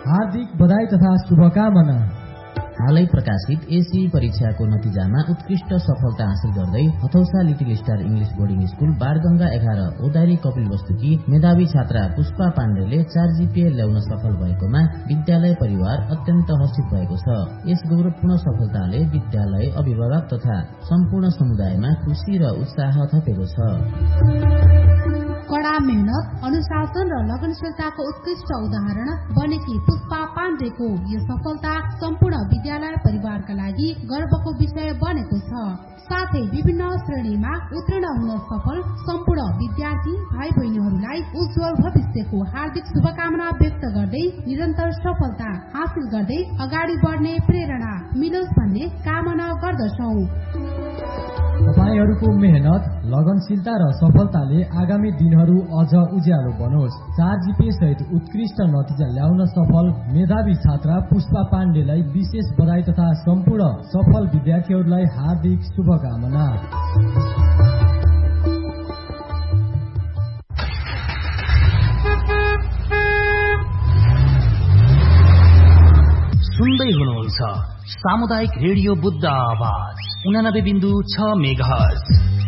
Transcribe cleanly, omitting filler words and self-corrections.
हार्दिक बधाई तथा शुभकामना। हालै प्रकाशित एसी परीक्षाको नतिजामा उत्कृष्ट सफलता हासिल गर्दै हथौसा little star English boarding school बारगंगा 11 ओदारी कपिलवस्तुकी मेधावी छात्रा पुष्पा पाण्डेले 4 GPA ल्याउन सफल भएकोमा विद्यालय परिवार अत्यन्त हर्षित भएको छ। यस गौरवपूर्ण सफलताले विद्यालय, अभिभावक तथा सम्पूर्ण समुदायमा खुशी र उत्साह थपेको छ। कड़ा मेहनत, अनुशासन र लगनशीलताको उत्कृष्ट उदाहरण बनेकी पुष्पा पाण्डेको यो सफलता सम्पूर्ण विद्यालय परिवारका लागि गर्वको विषय बनेको छ। साथै विभिन्न श्रेणीमा उत्तीर्ण हुन सफल सम्पूर्ण विद्यार्थी भाइ बहिनीहरूलाई उज्जवल भविष्यको हार्दिक शुभकामना व्यक्त गर्दै निरन्तर सफलता हासिल गर्दै अगाडि बढ्ने प्रेरणा मिलोस् भन्ने कामना गर्दछौ। तपाईहरूको मेहनत, लगनशीलता र सफलताले आगामी दिनहरू अझ उज्यालो बनोस्। 4 GPA सहित उत्कृष्ट नतिजा ल्याउन सफल मेधावी छात्रा पुष्पा पाण्डेलाई विशेष बधाई तथा सम्पूर्ण सफल विद्यार्थीहरूलाई हार्दिक शुभकामना। सुन्दै हुनुहुन्छ सामुदायिक रेडियो बुद्ध आवाज 89.6 मेगाहर्ज।